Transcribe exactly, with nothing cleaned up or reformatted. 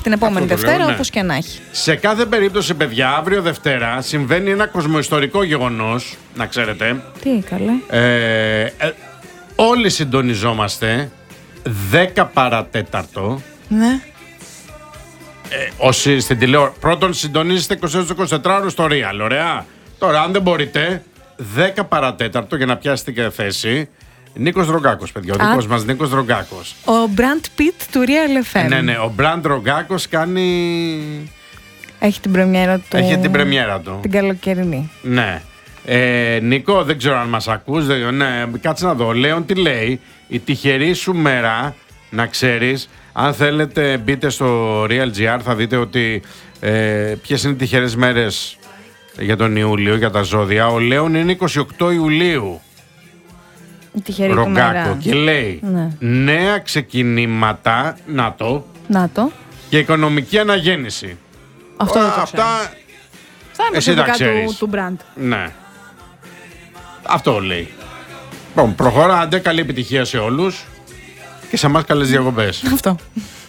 την επόμενη Δευτέρα, λέω, ναι. όπως και να έχει. Σε κάθε περίπτωση, παιδιά, αύριο Δευτέρα συμβαίνει ένα κοσμοϊστορικό γεγονός, να ξέρετε. Τι καλέ. Ε, ε, όλοι συντονιζόμαστε δέκα παρατέταρτο. Ναι. Ε, όσοι στην τηλεόραση. Πρώτον, συντονίζεστε είκοσι είκοσι ώρες στο Real, ωραία. Τώρα, αν δεν μπορείτε, δέκα παρατέταρτο για να πιάσετε και θέση. Νίκος Ρογκάκος, παιδιά. Ο δικός μας Νίκος Ρογκάκος. Ο Brand Pitt του Real εφ εμ. Ναι, ναι. Ο Brand Ρογκάκος κάνει. Έχει την πρεμιέρα του. Έχει την πρεμιέρα του. Την καλοκαιρινή. Ναι. Ε, Νίκο, δεν ξέρω αν μας ακούς. Δεν, ναι, κάτσε να δω. Λέων τι λέει. Η τυχερή σου μέρα, να ξέρεις. Αν θέλετε, μπείτε στο Real.gr, θα δείτε ότι ε, ποιες είναι οι τυχερές μέρες για τον Ιούλιο, για τα ζώδια. Ο Λέων είναι είκοσι οκτώ Ιουλίου. Η τυχερή Ρογκάκο. του μέρα. Και λέει Ναι. νέα ξεκινήματα, να το, Να το. και οικονομική αναγέννηση. Αυτό δεν το ξέρω. Αυτά, Θα είναι εσύ τα προσωπικά ξέρεις. του, του brand. ναι. Αυτό λέει. Λοιπόν, προχωράτε, καλή επιτυχία σε όλους και σε εμάς καλές διακοπές. Αυτό.